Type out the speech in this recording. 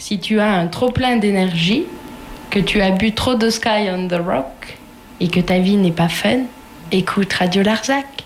Si tu as un trop-plein d'énergie, que tu as bu trop de Sky on the Rock et que ta vie n'est pas fun, écoute Radio Larzac.